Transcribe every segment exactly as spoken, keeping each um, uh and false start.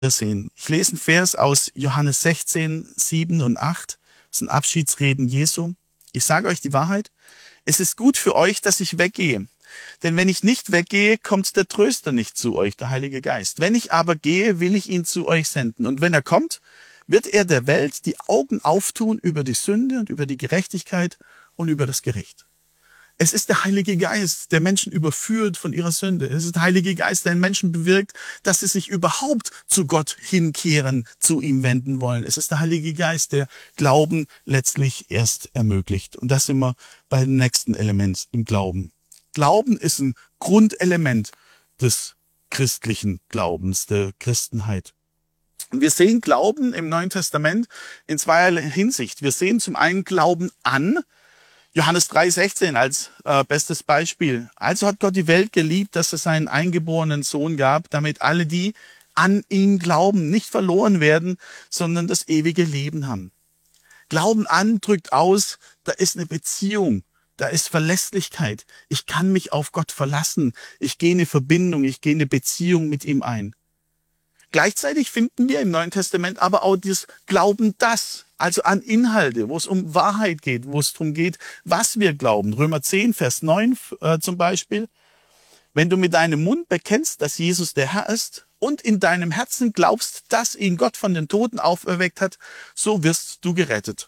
sehen. Ich lese einen Vers aus Johannes sechzehn, sieben und acht. Das sind Abschiedsreden Jesu. Ich sage euch die Wahrheit. Es ist gut für euch, dass ich weggehe. Denn wenn ich nicht weggehe, kommt der Tröster nicht zu euch, der Heilige Geist. Wenn ich aber gehe, will ich ihn zu euch senden. Und wenn er kommt, wird er der Welt die Augen auftun über die Sünde und über die Gerechtigkeit und über das Gericht. Es ist der Heilige Geist, der Menschen überführt von ihrer Sünde. Es ist der Heilige Geist, der in Menschen bewirkt, dass sie sich überhaupt zu Gott hinkehren, zu ihm wenden wollen. Es ist der Heilige Geist, der Glauben letztlich erst ermöglicht. Und das sind wir bei dem nächsten Element im Glauben. Glauben ist ein Grundelement des christlichen Glaubens, der Christenheit. Und wir sehen Glauben im Neuen Testament in zweierlei Hinsicht. Wir sehen zum einen Glauben an, Johannes drei, sechzehn als äh, bestes Beispiel. Also hat Gott die Welt geliebt, dass es seinen eingeborenen Sohn gab, damit alle, die an ihn glauben, nicht verloren werden, sondern das ewige Leben haben. Glauben an drückt aus, da ist eine Beziehung, da ist Verlässlichkeit. Ich kann mich auf Gott verlassen. Ich gehe in eine Verbindung, ich gehe in eine Beziehung mit ihm ein. Gleichzeitig finden wir im Neuen Testament aber auch das Glauben das, also an Inhalte, wo es um Wahrheit geht, wo es darum geht, was wir glauben. Römer zehn, Vers neun äh, zum Beispiel. Wenn du mit deinem Mund bekennst, dass Jesus der Herr ist und in deinem Herzen glaubst, dass ihn Gott von den Toten auferweckt hat, so wirst du gerettet.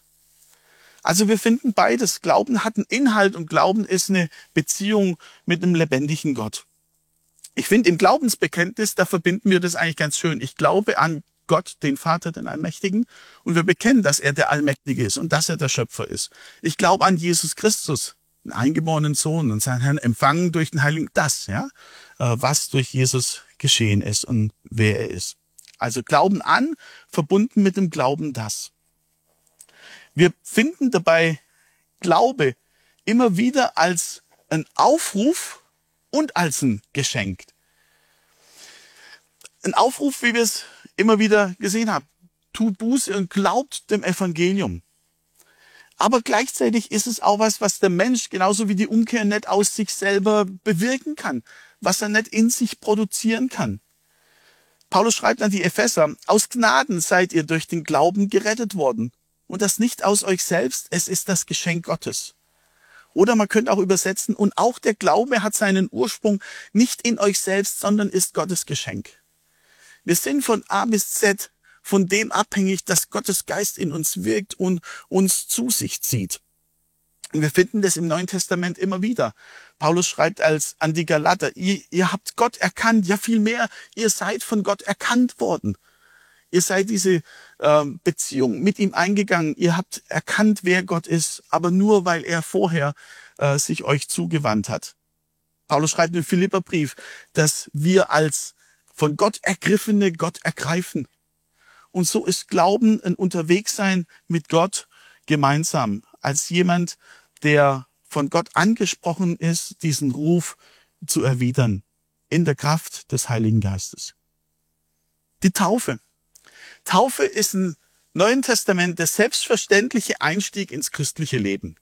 Also wir finden beides. Glauben hat einen Inhalt und Glauben ist eine Beziehung mit einem lebendigen Gott. Ich finde, im Glaubensbekenntnis, da verbinden wir das eigentlich ganz schön. Ich glaube an Gott, den Vater, den Allmächtigen, und wir bekennen, dass er der Allmächtige ist und dass er der Schöpfer ist. Ich glaube an Jesus Christus, den eingeborenen Sohn und seinen Herrn empfangen durch den Heiligen, das, ja, was durch Jesus geschehen ist und wer er ist. Also Glauben an, verbunden mit dem Glauben das. Wir finden dabei Glaube immer wieder als ein Aufruf und als ein Geschenk. Ein Aufruf, wie wir es immer wieder gesehen haben. Tut Buße und glaubt dem Evangelium. Aber gleichzeitig ist es auch was, was der Mensch, genauso wie die Umkehr, nicht aus sich selber bewirken kann. Was er nicht in sich produzieren kann. Paulus schreibt an die Epheser, aus Gnaden seid ihr durch den Glauben gerettet worden. Und das nicht aus euch selbst, es ist das Geschenk Gottes. Oder man könnte auch übersetzen, und auch der Glaube hat seinen Ursprung nicht in euch selbst, sondern ist Gottes Geschenk. Wir sind von A bis Z von dem abhängig, dass Gottes Geist in uns wirkt und uns zu sich zieht. Und wir finden das im Neuen Testament immer wieder. Paulus schreibt als an die Galater, ihr, ihr habt Gott erkannt, ja viel mehr, ihr seid von Gott erkannt worden. Ihr seid diese äh, Beziehung mit ihm eingegangen. Ihr habt erkannt, wer Gott ist, aber nur, weil er vorher äh, sich euch zugewandt hat. Paulus schreibt im Philipperbrief, dass wir als von Gott ergriffene Gott ergreifen. Und so ist Glauben ein Unterwegssein mit Gott gemeinsam. Als jemand, der von Gott angesprochen ist, diesen Ruf zu erwidern. In der Kraft des Heiligen Geistes. Die Taufe. Taufe ist im Neuen Testament der selbstverständliche Einstieg ins christliche Leben.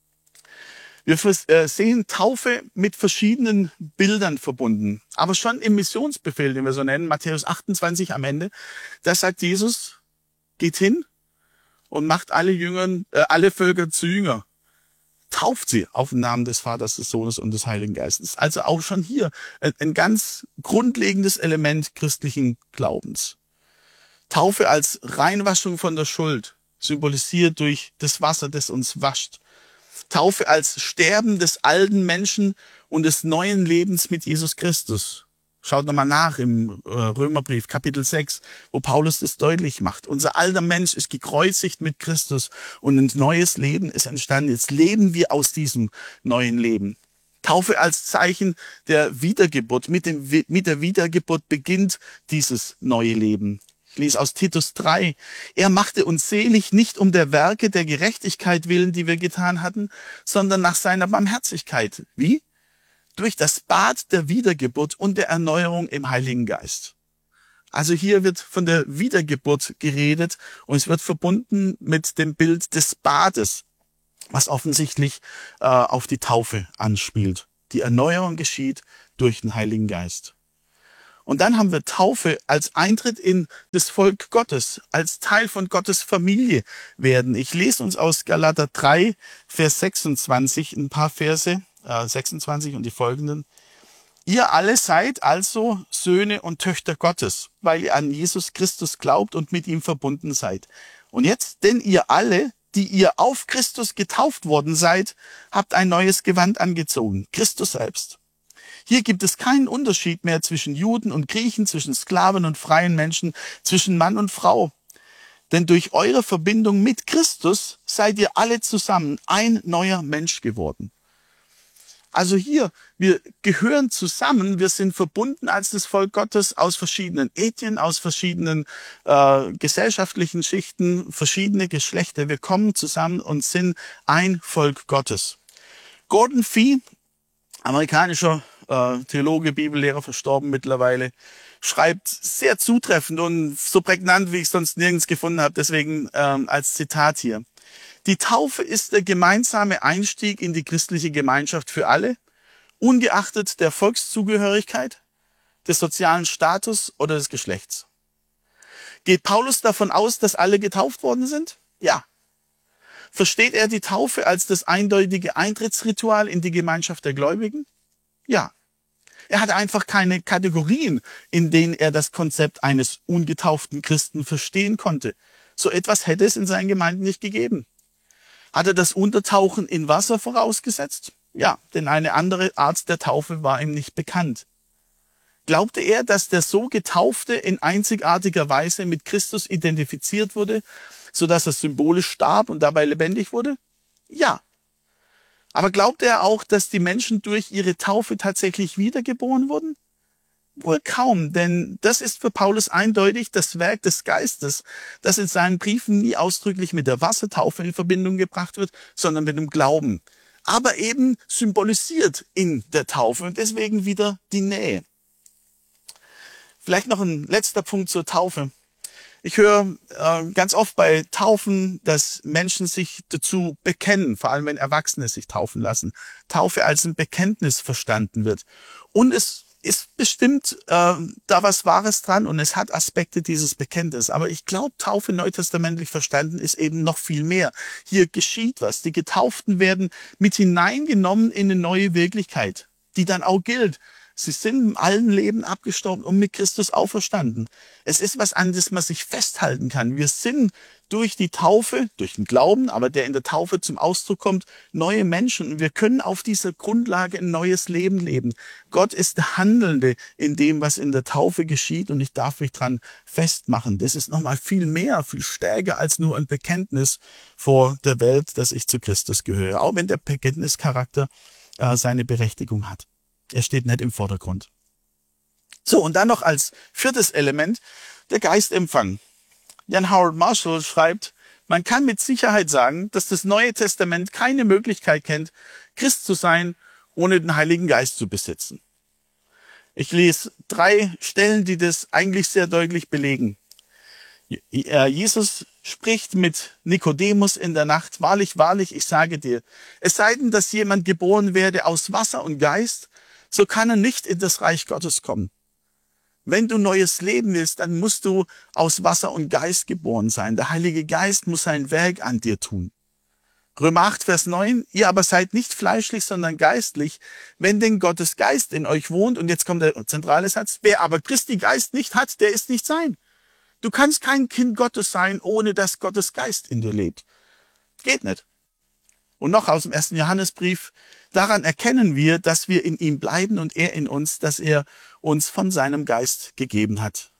Wir sehen Taufe mit verschiedenen Bildern verbunden. Aber schon im Missionsbefehl, den wir so nennen, Matthäus achtundzwanzig am Ende, da sagt Jesus, geht hin und macht alle Jüngern, äh, alle Völker zu Jünger. Tauft sie auf den Namen des Vaters, des Sohnes und des Heiligen Geistes. Also auch schon hier ein, ein ganz grundlegendes Element christlichen Glaubens. Taufe als Reinwaschung von der Schuld, symbolisiert durch das Wasser, das uns wascht. Taufe als Sterben des alten Menschen und des neuen Lebens mit Jesus Christus. Schaut nochmal nach im Römerbrief, Kapitel sechs, wo Paulus das deutlich macht. Unser alter Mensch ist gekreuzigt mit Christus und ein neues Leben ist entstanden. Jetzt leben wir aus diesem neuen Leben. Taufe als Zeichen der Wiedergeburt. Mit, dem, mit der Wiedergeburt beginnt dieses neue Leben. Ich lese aus Titus drei. Er machte uns selig, nicht um der Werke der Gerechtigkeit willen, die wir getan hatten, sondern nach seiner Barmherzigkeit. Wie? Durch das Bad der Wiedergeburt und der Erneuerung im Heiligen Geist. Also hier wird von der Wiedergeburt geredet und es wird verbunden mit dem Bild des Bades, was offensichtlich äh, auf die Taufe anspielt. Die Erneuerung geschieht durch den Heiligen Geist. Und dann haben wir Taufe als Eintritt in das Volk Gottes, als Teil von Gottes Familie werden. Ich lese uns aus Galater drei, Vers sechsundzwanzig ein paar Verse, äh, sechsundzwanzig und die folgenden. Ihr alle seid also Söhne und Töchter Gottes, weil ihr an Jesus Christus glaubt und mit ihm verbunden seid. Und jetzt, denn ihr alle, die ihr auf Christus getauft worden seid, habt ein neues Gewand angezogen, Christus selbst. Hier gibt es keinen Unterschied mehr zwischen Juden und Griechen, zwischen Sklaven und freien Menschen, zwischen Mann und Frau. Denn durch eure Verbindung mit Christus seid ihr alle zusammen ein neuer Mensch geworden. Also hier, wir gehören zusammen, wir sind verbunden als das Volk Gottes aus verschiedenen Ethnien, aus verschiedenen äh, gesellschaftlichen Schichten, verschiedene Geschlechter. Wir kommen zusammen und sind ein Volk Gottes. Gordon Fee, amerikanischer äh, Theologe, Bibellehrer, verstorben mittlerweile, schreibt sehr zutreffend und so prägnant, wie ich es sonst nirgends gefunden habe, deswegen ähm, als Zitat hier. Die Taufe ist der gemeinsame Einstieg in die christliche Gemeinschaft für alle, ungeachtet der Volkszugehörigkeit, des sozialen Status oder des Geschlechts. Geht Paulus davon aus, dass alle getauft worden sind? Ja. Versteht er die Taufe als das eindeutige Eintrittsritual in die Gemeinschaft der Gläubigen? Ja. Er hat einfach keine Kategorien, in denen er das Konzept eines ungetauften Christen verstehen konnte. So etwas hätte es in seinen Gemeinden nicht gegeben. Hat er das Untertauchen in Wasser vorausgesetzt? Ja, denn eine andere Art der Taufe war ihm nicht bekannt. Glaubte er, dass der so Getaufte in einzigartiger Weise mit Christus identifiziert wurde, sodass er symbolisch starb und dabei lebendig wurde? Ja. Aber glaubte er auch, dass die Menschen durch ihre Taufe tatsächlich wiedergeboren wurden? Wohl kaum, denn das ist für Paulus eindeutig das Werk des Geistes, das in seinen Briefen nie ausdrücklich mit der Wassertaufe in Verbindung gebracht wird, sondern mit dem Glauben. Aber eben symbolisiert in der Taufe und deswegen wieder die Nähe. Vielleicht noch ein letzter Punkt zur Taufe. Ich höre äh, ganz oft bei Taufen, dass Menschen sich dazu bekennen, vor allem wenn Erwachsene sich taufen lassen. Taufe als ein Bekenntnis verstanden wird. Und es ist bestimmt äh, da was Wahres dran und es hat Aspekte dieses Bekenntnisses. Aber ich glaube, Taufe neutestamentlich verstanden ist eben noch viel mehr. Hier geschieht was. Die Getauften werden mit hineingenommen in eine neue Wirklichkeit, die dann auch gilt. Sie sind im alten Leben abgestorben und mit Christus auferstanden. Es ist was, an das man sich festhalten kann. Wir sind durch die Taufe, durch den Glauben, aber der in der Taufe zum Ausdruck kommt, neue Menschen. Und wir können auf dieser Grundlage ein neues Leben leben. Gott ist der Handelnde in dem, was in der Taufe geschieht und ich darf mich dran festmachen. Das ist nochmal viel mehr, viel stärker als nur ein Bekenntnis vor der Welt, dass ich zu Christus gehöre. Auch wenn der Bekenntnischarakter äh, seine Berechtigung hat. Er steht nicht im Vordergrund. So, und dann noch als viertes Element der Geistempfang. Jan Howard Marshall schreibt, man kann mit Sicherheit sagen, dass das Neue Testament keine Möglichkeit kennt, Christ zu sein, ohne den Heiligen Geist zu besitzen. Ich lese drei Stellen, die das eigentlich sehr deutlich belegen. Jesus spricht mit Nikodemus in der Nacht, wahrlich, wahrlich, ich sage dir, es sei denn, dass jemand geboren werde aus Wasser und Geist, so kann er nicht in das Reich Gottes kommen. Wenn du neues Leben willst, dann musst du aus Wasser und Geist geboren sein. Der Heilige Geist muss sein Werk an dir tun. Römer acht, Vers neun, ihr aber seid nicht fleischlich, sondern geistlich, wenn denn Gottes Geist in euch wohnt. Und jetzt kommt der zentrale Satz, wer aber Christi Geist nicht hat, der ist nicht sein. Du kannst kein Kind Gottes sein, ohne dass Gottes Geist in dir lebt. Geht nicht. Und noch aus dem ersten Johannesbrief, daran erkennen wir, dass wir in ihm bleiben und er in uns, dass er uns von seinem Geist gegeben hat.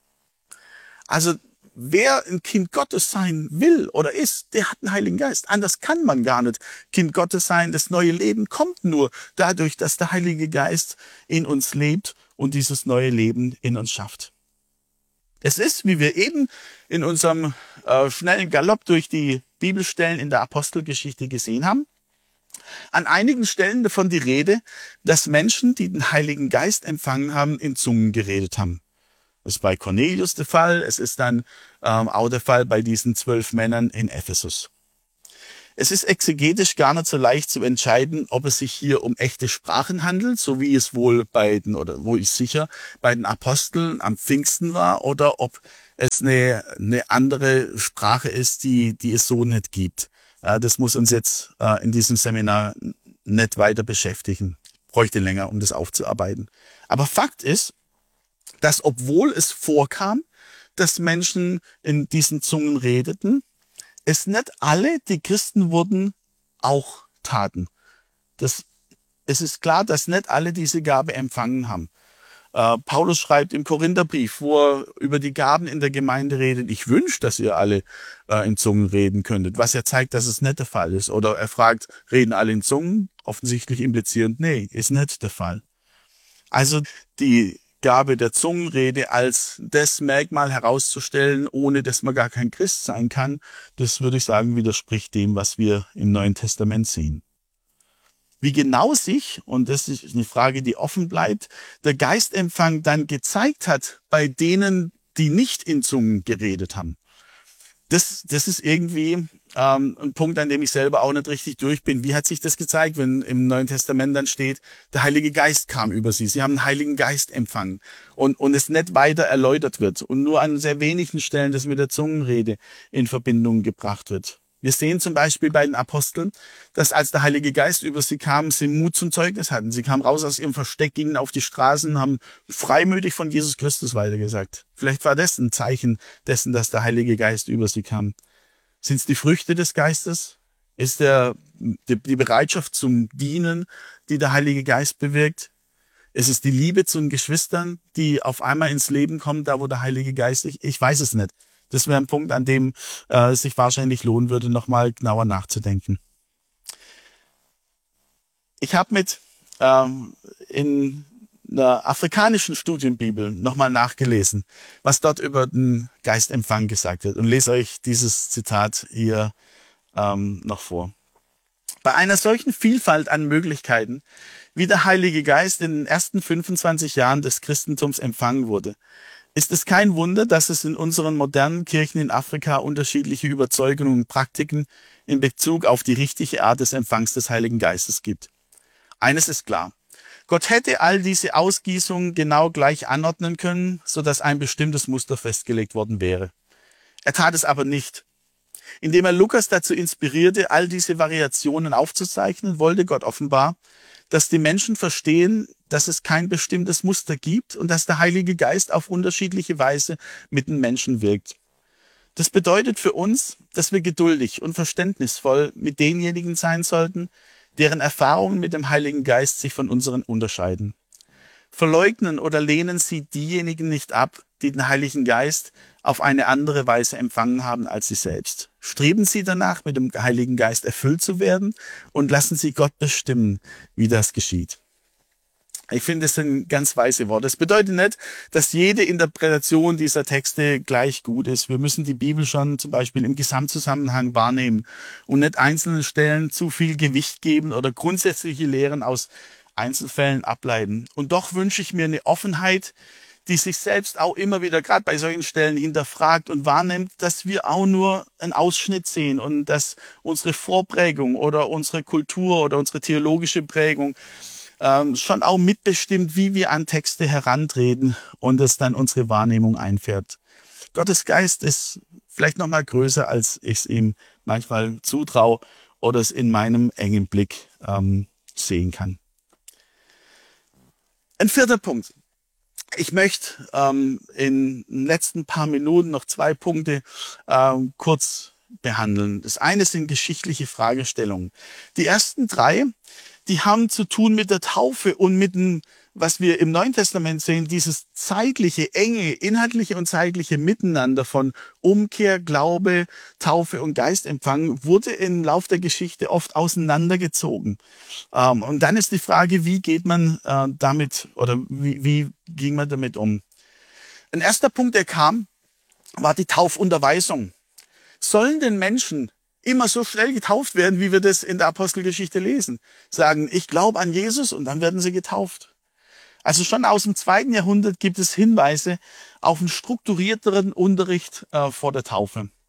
Also wer ein Kind Gottes sein will oder ist, der hat einen Heiligen Geist. Anders kann man gar nicht Kind Gottes sein. Das neue Leben kommt nur dadurch, dass der Heilige Geist in uns lebt und dieses neue Leben in uns schafft. Es ist, wie wir eben in unserem äh, schnellen Galopp durch die Bibelstellen in der Apostelgeschichte gesehen haben, an einigen Stellen davon die Rede, dass Menschen, die den Heiligen Geist empfangen haben, in Zungen geredet haben. Das ist bei Cornelius der Fall, es ist dann ähm, auch der Fall bei diesen zwölf Männern in Ephesus. Es ist exegetisch gar nicht so leicht zu entscheiden, ob es sich hier um echte Sprachen handelt, so wie es wohl bei den, oder wo ich sicher, bei den Aposteln am Pfingsten war, oder ob es eine, eine andere Sprache ist, die, die es so nicht gibt. Ja, das muss uns jetzt äh, in diesem Seminar nicht weiter beschäftigen. Bräuchte länger, um das aufzuarbeiten. Aber Fakt ist, dass obwohl es vorkam, dass Menschen in diesen Zungen redeten, es nicht alle, die Christen wurden, auch taten. Das, es ist klar, dass nicht alle diese Gabe empfangen haben. Äh, Paulus schreibt im Korintherbrief, wo er über die Gaben in der Gemeinde redet, ich wünsche, dass ihr alle äh, in Zungen reden könntet, was ja zeigt, dass es nicht der Fall ist. Oder er fragt, reden alle in Zungen? Offensichtlich implizierend, nee, ist nicht der Fall. Also die Gabe der Zungenrede als das Merkmal herauszustellen, ohne dass man gar kein Christ sein kann, das würde ich sagen, widerspricht dem, was wir im Neuen Testament sehen. Wie genau sich, und das ist eine Frage, die offen bleibt, der Geistempfang dann gezeigt hat bei denen, die nicht in Zungen geredet haben. Das, das ist irgendwie ähm, ein Punkt, an dem ich selber auch nicht richtig durch bin. Wie hat sich das gezeigt, wenn im Neuen Testament dann steht, der Heilige Geist kam über sie. Sie haben den Heiligen Geist empfangen und, und es nicht weiter erläutert wird und nur an sehr wenigen Stellen das mit der Zungenrede in Verbindung gebracht wird. Wir sehen zum Beispiel bei den Aposteln, dass als der Heilige Geist über sie kam, sie Mut zum Zeugnis hatten. Sie kamen raus aus ihrem Versteck, gingen auf die Straßen, haben freimütig von Jesus Christus weitergesagt. Vielleicht war das ein Zeichen dessen, dass der Heilige Geist über sie kam. Sind es die Früchte des Geistes? Ist der, die, die Bereitschaft zum Dienen, die der Heilige Geist bewirkt? Ist es die Liebe zu den Geschwistern, die auf einmal ins Leben kommt, da wo der Heilige Geist ist? Ich weiß es nicht. Das wäre ein Punkt, an dem äh, es sich wahrscheinlich lohnen würde, nochmal genauer nachzudenken. Ich habe mit ähm, in einer afrikanischen Studienbibel nochmal nachgelesen, was dort über den Geistempfang gesagt wird, und lese euch dieses Zitat hier ähm, noch vor. Bei einer solchen Vielfalt an Möglichkeiten, wie der Heilige Geist in den ersten fünfundzwanzig Jahren des Christentums empfangen wurde, ist es kein Wunder, dass es in unseren modernen Kirchen in Afrika unterschiedliche Überzeugungen und Praktiken in Bezug auf die richtige Art des Empfangs des Heiligen Geistes gibt. Eines ist klar: Gott hätte all diese Ausgießungen genau gleich anordnen können, sodass ein bestimmtes Muster festgelegt worden wäre. Er tat es aber nicht. Indem er Lukas dazu inspirierte, all diese Variationen aufzuzeichnen, wollte Gott offenbar, dass die Menschen verstehen, dass es kein bestimmtes Muster gibt und dass der Heilige Geist auf unterschiedliche Weise mit den Menschen wirkt. Das bedeutet für uns, dass wir geduldig und verständnisvoll mit denjenigen sein sollten, deren Erfahrungen mit dem Heiligen Geist sich von unseren unterscheiden. Verleugnen oder lehnen Sie diejenigen nicht ab, die den Heiligen Geist auf eine andere Weise empfangen haben als Sie selbst. Streben Sie danach, mit dem Heiligen Geist erfüllt zu werden, und lassen Sie Gott bestimmen, wie das geschieht. Ich finde, das sind ganz weise Worte. Das bedeutet nicht, dass jede Interpretation dieser Texte gleich gut ist. Wir müssen die Bibel schon zum Beispiel im Gesamtzusammenhang wahrnehmen und nicht einzelnen Stellen zu viel Gewicht geben oder grundsätzliche Lehren aus Einzelfällen ableiten. Und doch wünsche ich mir eine Offenheit, die sich selbst auch immer wieder, gerade bei solchen Stellen, hinterfragt und wahrnimmt, dass wir auch nur einen Ausschnitt sehen und dass unsere Vorprägung oder unsere Kultur oder unsere theologische Prägung ähm, schon auch mitbestimmt, wie wir an Texte herantreten und es dann unsere Wahrnehmung einfärbt. Gottes Geist ist vielleicht noch mal größer, als ich es ihm manchmal zutraue oder es in meinem engen Blick ähm, sehen kann. Ein vierter Punkt. Ich möchte ähm, in den letzten paar Minuten noch zwei Punkte ähm, kurz behandeln. Das eine sind geschichtliche Fragestellungen. Die ersten drei, die haben zu tun mit der Taufe und mit dem, was wir im Neuen Testament sehen, dieses zeitliche, enge, inhaltliche und zeitliche Miteinander von Umkehr, Glaube, Taufe und Geistempfang wurde im Lauf der Geschichte oft auseinandergezogen. Ähm, und dann ist die Frage, wie geht man äh, damit oder wie, wie ging man damit um? Ein erster Punkt, der kam, war die Taufunterweisung. Sollen denn Menschen immer so schnell getauft werden, wie wir das in der Apostelgeschichte lesen? Sagen, ich glaube an Jesus, und dann werden sie getauft. Also schon aus dem zweiten Jahrhundert gibt es Hinweise auf einen strukturierteren Unterricht äh, vor der Taufe.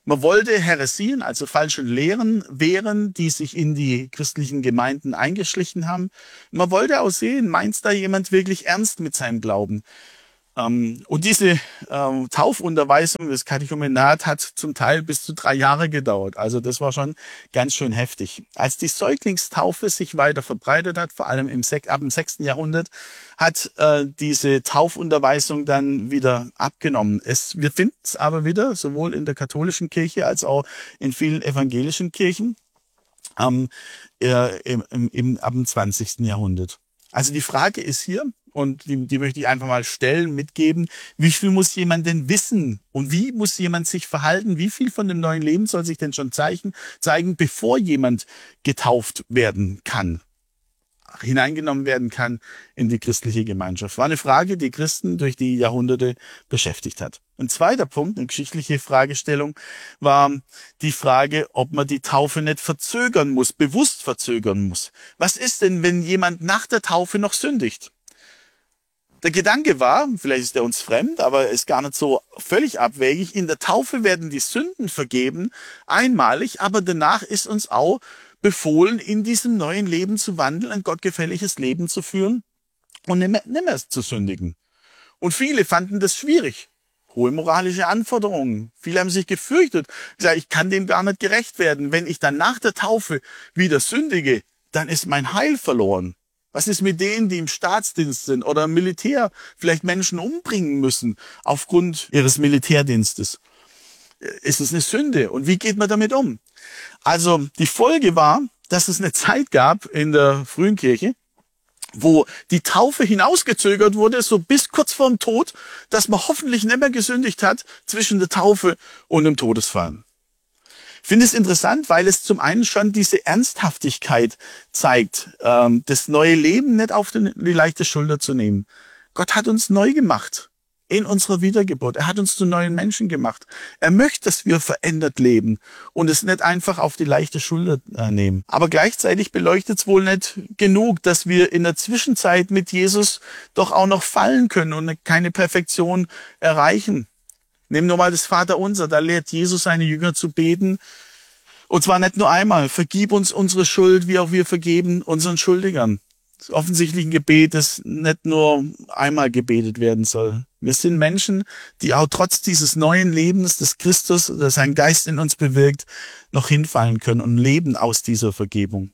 Man wollte Häresien, also falsche Lehren, wehren, die sich in die christlichen Gemeinden eingeschlichen haben. Man wollte auch sehen, meint da jemand wirklich ernst mit seinem Glauben? Ähm, und diese ähm, Taufunterweisung, das Katechumenat, hat zum Teil bis zu drei Jahre gedauert. Also das war schon ganz schön heftig. Als die Säuglingstaufe sich weiter verbreitet hat, vor allem im Sek ab dem sechsten Jahrhundert, hat äh, diese Taufunterweisung dann wieder abgenommen. Es, wir finden es aber wieder, sowohl in der katholischen Kirche als auch in vielen evangelischen Kirchen, ähm, äh, im, im, im, ab dem zwanzigsten Jahrhundert. Also die Frage ist hier, und die, die möchte ich einfach mal stellen, mitgeben, wie viel muss jemand denn wissen und wie muss jemand sich verhalten, wie viel von dem neuen Leben soll sich denn schon zeigen, zeigen, bevor jemand getauft werden kann, hineingenommen werden kann in die christliche Gemeinschaft. War eine Frage, die Christen durch die Jahrhunderte beschäftigt hat. Ein zweiter Punkt, eine geschichtliche Fragestellung, war die Frage, ob man die Taufe nicht verzögern muss, bewusst verzögern muss. Was ist denn, wenn jemand nach der Taufe noch sündigt? Der Gedanke war, vielleicht ist er uns fremd, aber ist gar nicht so völlig abwegig, in der Taufe werden die Sünden vergeben, einmalig, aber danach ist uns auch befohlen, in diesem neuen Leben zu wandeln, ein gottgefälliges Leben zu führen und nicht mehr, nicht mehr zu sündigen. Und viele fanden das schwierig. Hohe moralische Anforderungen. Viele haben sich gefürchtet. Gesagt, ich kann dem gar nicht gerecht werden. Wenn ich dann nach der Taufe wieder sündige, dann ist mein Heil verloren. Was ist mit denen, die im Staatsdienst sind oder im Militär vielleicht Menschen umbringen müssen aufgrund ihres Militärdienstes? Ist es eine Sünde? Und wie geht man damit um? Also die Folge war, dass es eine Zeit gab in der frühen Kirche, wo die Taufe hinausgezögert wurde, so bis kurz vorm Tod, dass man hoffentlich nicht mehr gesündigt hat zwischen der Taufe und dem Todesfall. Ich finde es interessant, weil es zum einen schon diese Ernsthaftigkeit zeigt, ähm, das neue Leben nicht auf die, die leichte Schulter zu nehmen. Gott hat uns neu gemacht in unserer Wiedergeburt. Er hat uns zu neuen Menschen gemacht. Er möchte, dass wir verändert leben und es nicht einfach auf die leichte Schulter äh, nehmen. Aber gleichzeitig beleuchtet es wohl nicht genug, dass wir in der Zwischenzeit mit Jesus doch auch noch fallen können und keine Perfektion erreichen. Nehmen wir mal das Vaterunser, da lehrt Jesus seine Jünger zu beten. Und zwar nicht nur einmal, vergib uns unsere Schuld, wie auch wir vergeben unseren Schuldigern. Das ist offensichtlich ein Gebet, das nicht nur einmal gebetet werden soll. Wir sind Menschen, die auch trotz dieses neuen Lebens des Christus, das sein Geist in uns bewirkt, noch hinfallen können und leben aus dieser Vergebung.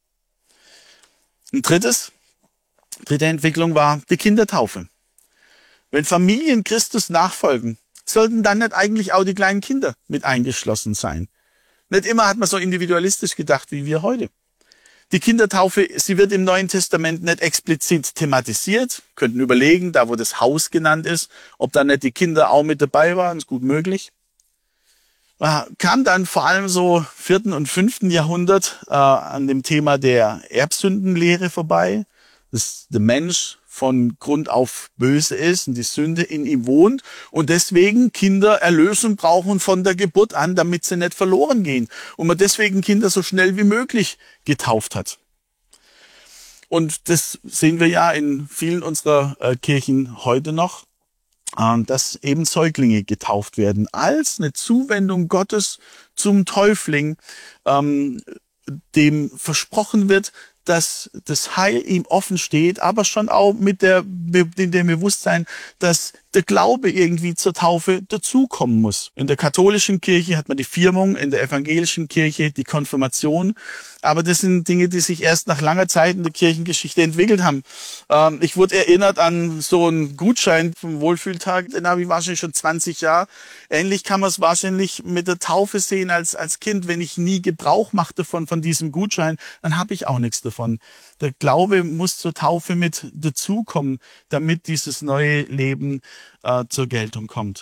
Ein drittes, dritte Entwicklung war die Kindertaufe. Wenn Familien Christus nachfolgen, sollten dann nicht eigentlich auch die kleinen Kinder mit eingeschlossen sein? Nicht immer hat man so individualistisch gedacht wie wir heute. Die Kindertaufe, sie wird im Neuen Testament nicht explizit thematisiert. Könnten überlegen, da wo das Haus genannt ist, ob da nicht die Kinder auch mit dabei waren, ist gut möglich. Kam dann vor allem so vierten und fünften Jahrhundert äh, an dem Thema der Erbsündenlehre vorbei, dass der Mensch von Grund auf böse ist und die Sünde in ihm wohnt und deswegen Kinder Erlösung brauchen von der Geburt an, damit sie nicht verloren gehen und man deswegen Kinder so schnell wie möglich getauft hat. Und das sehen wir ja in vielen unserer äh, Kirchen heute noch, äh, dass eben Säuglinge getauft werden als eine Zuwendung Gottes zum Täufling, ähm, dem versprochen wird, dass das Heil ihm offen steht, aber schon auch mit der, mit dem Bewusstsein, dass der Glaube irgendwie zur Taufe dazukommen muss. In der katholischen Kirche hat man die Firmung, in der evangelischen Kirche die Konfirmation. Aber das sind Dinge, die sich erst nach langer Zeit in der Kirchengeschichte entwickelt haben. Ähm, ich wurde erinnert an so einen Gutschein vom Wohlfühltag, den habe ich wahrscheinlich schon zwanzig Jahre. Ähnlich kann man es wahrscheinlich mit der Taufe sehen als, als Kind. Wenn ich nie Gebrauch machte von, von diesem Gutschein, dann habe ich auch nichts davon. Der Glaube muss zur Taufe mit dazukommen, damit dieses neue Leben äh, zur Geltung kommt.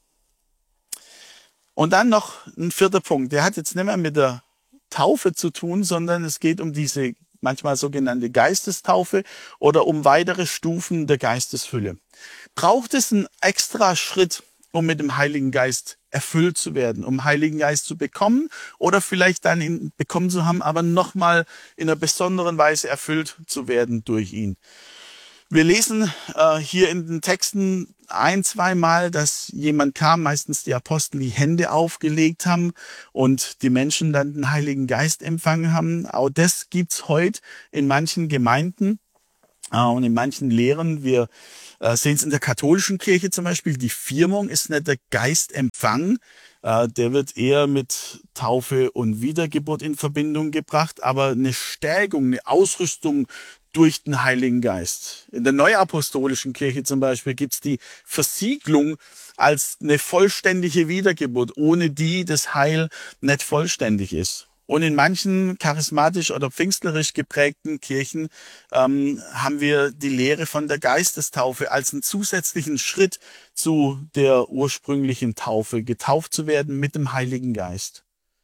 Und dann noch ein vierter Punkt. Der hat jetzt nicht mehr mit der Taufe zu tun, sondern es geht um diese manchmal sogenannte Geistestaufe oder um weitere Stufen der Geistesfülle. Braucht es einen extra Schritt, um mit dem Heiligen Geist erfüllt zu werden, um Heiligen Geist zu bekommen oder vielleicht dann ihn bekommen zu haben, aber nochmal in einer besonderen Weise erfüllt zu werden durch ihn? Wir lesen äh, hier in den Texten ein, zweimal, dass jemand kam, meistens die Apostel, die Hände aufgelegt haben und die Menschen dann den Heiligen Geist empfangen haben. Auch das gibt's heute in manchen Gemeinden äh, und in manchen Lehren. Wir äh, sehen es in der katholischen Kirche zum Beispiel. Die Firmung ist nicht der Geistempfang. Äh, der wird eher mit Taufe und Wiedergeburt in Verbindung gebracht, aber eine Stärkung, eine Ausrüstung durch den Heiligen Geist. In der Neuapostolischen Kirche zum Beispiel gibt's die Versiegelung als eine vollständige Wiedergeburt, ohne die das Heil nicht vollständig ist. Und in manchen charismatisch oder pfingstlerisch geprägten Kirchen ähm, haben wir die Lehre von der Geistestaufe als einen zusätzlichen Schritt zu der ursprünglichen Taufe, getauft zu werden mit dem Heiligen Geist.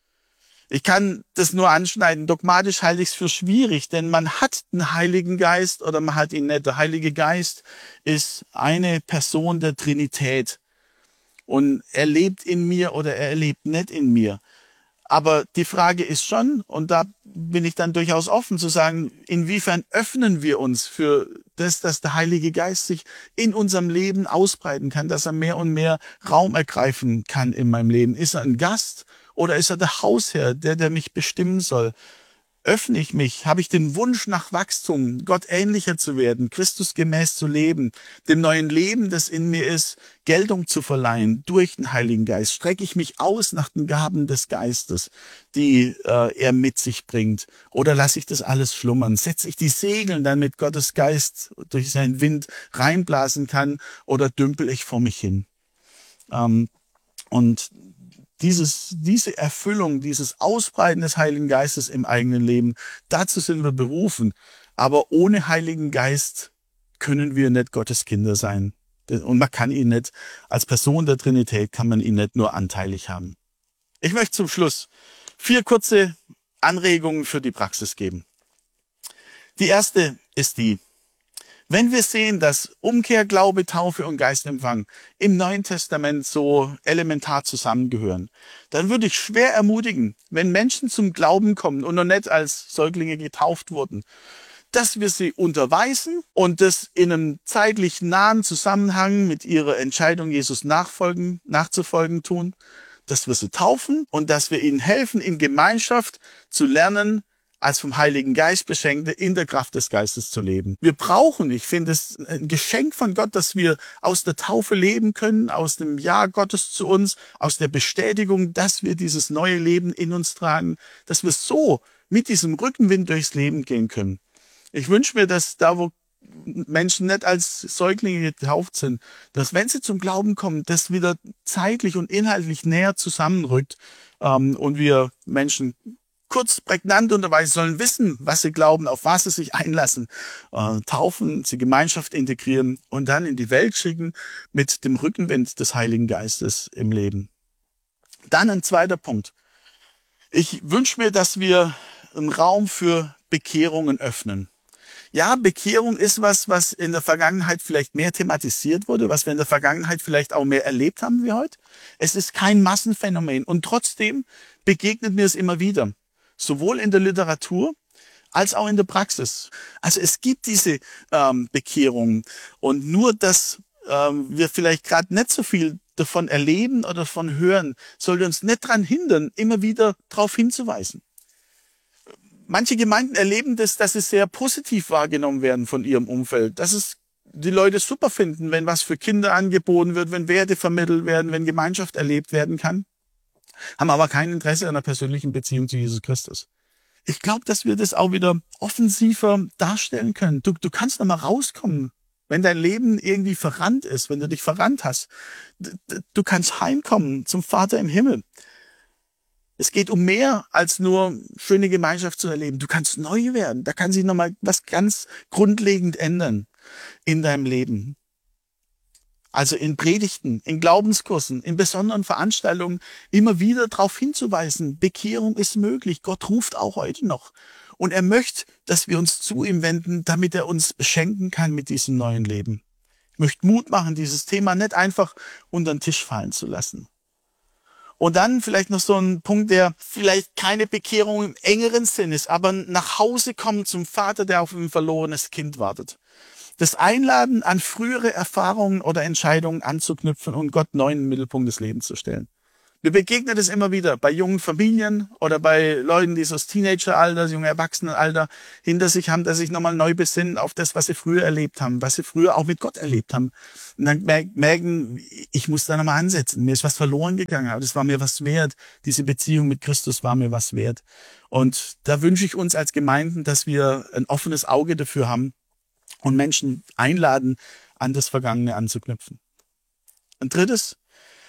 Ich kann das nur anschneiden. Dogmatisch halte ich es für schwierig, denn man hat den Heiligen Geist oder man hat ihn nicht. Der Heilige Geist ist eine Person der Trinität und er lebt in mir oder er lebt nicht in mir. Aber die Frage ist schon, und da bin ich dann durchaus offen zu sagen, inwiefern öffnen wir uns für das, dass der Heilige Geist sich in unserem Leben ausbreiten kann, dass er mehr und mehr Raum ergreifen kann in meinem Leben. Ist er ein Gast oder ist er der Hausherr, der, der mich bestimmen soll? Öffne ich mich? Habe ich den Wunsch nach Wachstum, Gott ähnlicher zu werden, Christus gemäß zu leben, dem neuen Leben, das in mir ist, Geltung zu verleihen durch den Heiligen Geist? Strecke ich mich aus nach den Gaben des Geistes, die äh, er mit sich bringt? Oder lasse ich das alles schlummern? Setze ich die Segel, damit Gottes Geist durch seinen Wind reinblasen kann? Oder dümpel ich vor mich hin? Ähm, und Dieses, diese Erfüllung, dieses Ausbreiten des Heiligen Geistes im eigenen Leben, dazu sind wir berufen. Aber ohne Heiligen Geist können wir nicht Gottes Kinder sein. Und man kann ihn nicht, als Person der Trinität kann man ihn nicht nur anteilig haben. Ich möchte zum Schluss vier kurze Anregungen für die Praxis geben. Die erste ist die: Wenn wir sehen, dass Umkehr, Glaube, Taufe und Geistempfang im Neuen Testament so elementar zusammengehören, dann würde ich schwer ermutigen, wenn Menschen zum Glauben kommen und noch nicht als Säuglinge getauft wurden, dass wir sie unterweisen und das in einem zeitlich nahen Zusammenhang mit ihrer Entscheidung, Jesus nachfolgen, nachzufolgen tun, dass wir sie taufen und dass wir ihnen helfen, in Gemeinschaft zu lernen, als vom Heiligen Geist Beschenkte in der Kraft des Geistes zu leben. Wir brauchen, ich finde es ein Geschenk von Gott, dass wir aus der Taufe leben können, aus dem Ja Gottes zu uns, aus der Bestätigung, dass wir dieses neue Leben in uns tragen, dass wir so mit diesem Rückenwind durchs Leben gehen können. Ich wünsche mir, dass da, wo Menschen nicht als Säuglinge getauft sind, dass, wenn sie zum Glauben kommen, das wieder zeitlich und inhaltlich näher zusammenrückt ähm, und wir Menschen kurz, prägnant unterweisen sollen, wissen, was sie glauben, auf was sie sich einlassen, äh, taufen, sie Gemeinschaft integrieren und dann in die Welt schicken mit dem Rückenwind des Heiligen Geistes im Leben. Dann ein zweiter Punkt. Ich wünsche mir, dass wir einen Raum für Bekehrungen öffnen. Ja, Bekehrung ist was, was in der Vergangenheit vielleicht mehr thematisiert wurde, was wir in der Vergangenheit vielleicht auch mehr erlebt haben wie heute. Es ist kein Massenphänomen und trotzdem begegnet mir es immer wieder. Sowohl in der Literatur als auch in der Praxis. Also es gibt diese ähm, Bekehrungen und nur, dass ähm, wir vielleicht gerade nicht so viel davon erleben oder davon hören, sollte uns nicht daran hindern, immer wieder darauf hinzuweisen. Manche Gemeinden erleben das, dass sie sehr positiv wahrgenommen werden von ihrem Umfeld, dass es die Leute super finden, wenn was für Kinder angeboten wird, wenn Werte vermittelt werden, wenn Gemeinschaft erlebt werden kann, haben aber kein Interesse an einer persönlichen Beziehung zu Jesus Christus. Ich glaube, dass wir das auch wieder offensiver darstellen können. Du, du kannst noch mal rauskommen, wenn dein Leben irgendwie verrannt ist, wenn du dich verrannt hast. Du kannst heimkommen zum Vater im Himmel. Es geht um mehr als nur schöne Gemeinschaft zu erleben. Du kannst neu werden. Da kann sich noch mal was ganz grundlegend ändern in deinem Leben. Also in Predigten, in Glaubenskursen, in besonderen Veranstaltungen immer wieder darauf hinzuweisen, Bekehrung ist möglich. Gott ruft auch heute noch. Und er möchte, dass wir uns zu ihm wenden, damit er uns beschenken kann mit diesem neuen Leben. Ich möchte Mut machen, dieses Thema nicht einfach unter den Tisch fallen zu lassen. Und dann vielleicht noch so ein Punkt, der vielleicht keine Bekehrung im engeren Sinn ist, aber nach Hause kommen zum Vater, der auf ein verlorenes Kind wartet. Das Einladen, an frühere Erfahrungen oder Entscheidungen anzuknüpfen und Gott neu in den Mittelpunkt des Lebens zu stellen. Mir begegnet es immer wieder bei jungen Familien oder bei Leuten, die so das Teenageralter, das junge Erwachsenenalter hinter sich haben, dass sich nochmal neu besinnen auf das, was sie früher erlebt haben, was sie früher auch mit Gott erlebt haben. Und dann merken, ich muss da nochmal ansetzen. Mir ist was verloren gegangen, aber das war mir was wert. Diese Beziehung mit Christus war mir was wert. Und da wünsche ich uns als Gemeinden, dass wir ein offenes Auge dafür haben und Menschen einladen, an das Vergangene anzuknüpfen. Ein drittes,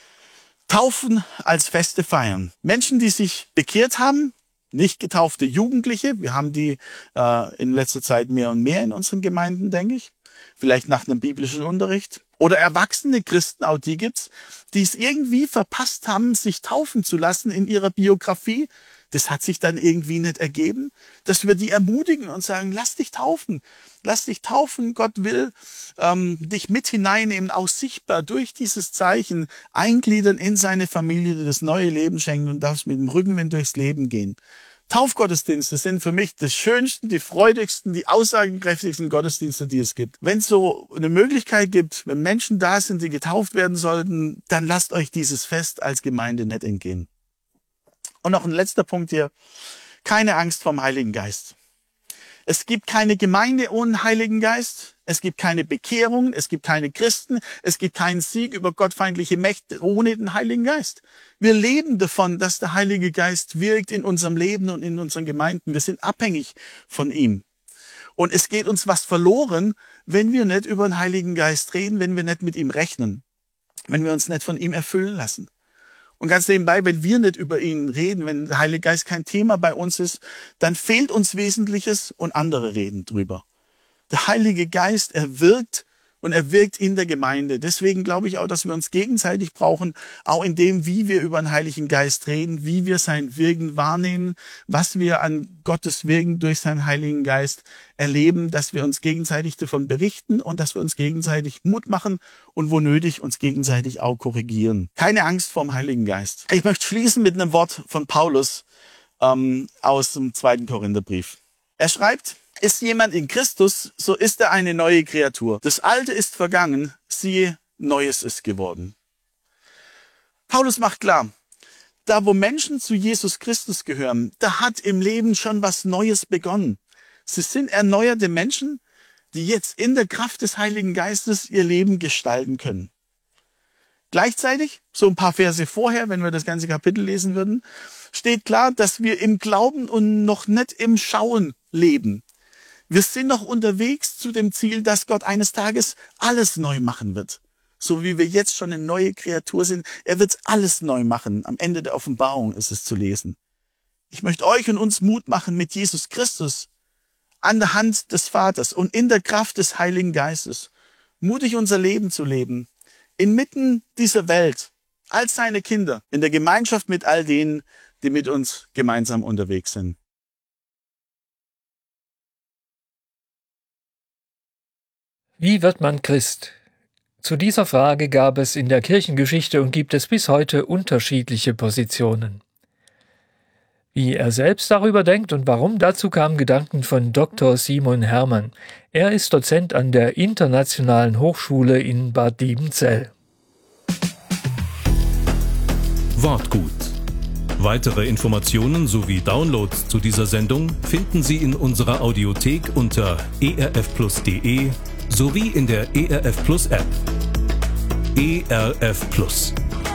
Taufen als Feste feiern. Menschen, die sich bekehrt haben, nicht getaufte Jugendliche, wir haben die äh, in letzter Zeit mehr und mehr in unseren Gemeinden, denke ich, vielleicht nach einem biblischen Unterricht. Oder erwachsene Christen, auch die gibt's, die es irgendwie verpasst haben, sich taufen zu lassen in ihrer Biografie. Das hat sich dann irgendwie nicht ergeben, dass wir die ermutigen und sagen, lass dich taufen, lass dich taufen. Gott will ähm, dich mit hineinnehmen, auch sichtbar durch dieses Zeichen eingliedern in seine Familie, die das neue Leben schenken und darfst mit dem Rückenwind durchs Leben gehen. Taufgottesdienste sind für mich das schönsten, die freudigsten, die aussagenkräftigsten Gottesdienste, die es gibt. Wenn es so eine Möglichkeit gibt, wenn Menschen da sind, die getauft werden sollten, dann lasst euch dieses Fest als Gemeinde nicht entgehen. Und noch ein letzter Punkt hier. Keine Angst vorm Heiligen Geist. Es gibt keine Gemeinde ohne Heiligen Geist. Es gibt keine Bekehrung. Es gibt keine Christen. Es gibt keinen Sieg über gottfeindliche Mächte ohne den Heiligen Geist. Wir leben davon, dass der Heilige Geist wirkt in unserem Leben und in unseren Gemeinden. Wir sind abhängig von ihm. Und es geht uns was verloren, wenn wir nicht über den Heiligen Geist reden, wenn wir nicht mit ihm rechnen, wenn wir uns nicht von ihm erfüllen lassen. Und ganz nebenbei, wenn wir nicht über ihn reden, wenn der Heilige Geist kein Thema bei uns ist, dann fehlt uns Wesentliches und andere reden drüber. Der Heilige Geist, er wirkt und er wirkt in der Gemeinde. Deswegen glaube ich auch, dass wir uns gegenseitig brauchen, auch in dem, wie wir über den Heiligen Geist reden, wie wir sein Wirken wahrnehmen, was wir an Gottes Wirken durch seinen Heiligen Geist erleben, dass wir uns gegenseitig davon berichten und dass wir uns gegenseitig Mut machen und wo nötig uns gegenseitig auch korrigieren. Keine Angst vor dem Heiligen Geist. Ich möchte schließen mit einem Wort von Paulus ähm, aus dem zweiten Korintherbrief. Er schreibt: Ist jemand in Christus, so ist er eine neue Kreatur. Das Alte ist vergangen, siehe, Neues ist geworden. Paulus macht klar, da wo Menschen zu Jesus Christus gehören, da hat im Leben schon was Neues begonnen. Sie sind erneuerte Menschen, die jetzt in der Kraft des Heiligen Geistes ihr Leben gestalten können. Gleichzeitig, so ein paar Verse vorher, wenn wir das ganze Kapitel lesen würden, steht klar, dass wir im Glauben und noch nicht im Schauen leben. Wir sind noch unterwegs zu dem Ziel, dass Gott eines Tages alles neu machen wird. So wie wir jetzt schon eine neue Kreatur sind. Er wird alles neu machen. Am Ende der Offenbarung ist es zu lesen. Ich möchte euch und uns Mut machen, mit Jesus Christus an der Hand des Vaters und in der Kraft des Heiligen Geistes mutig unser Leben zu leben. Inmitten dieser Welt, als seine Kinder, in der Gemeinschaft mit all denen, die mit uns gemeinsam unterwegs sind. Wie wird man Christ? Zu dieser Frage gab es in der Kirchengeschichte und gibt es bis heute unterschiedliche Positionen. Wie er selbst darüber denkt und warum, dazu kamen Gedanken von Doktor Simon Hermann. Er ist Dozent an der Internationalen Hochschule in Bad Diebenzell. Wortgut. Weitere Informationen sowie Downloads zu dieser Sendung finden Sie in unserer Audiothek unter e r f plus punkt d e sowie in der E R F Plus App. E R F Plus.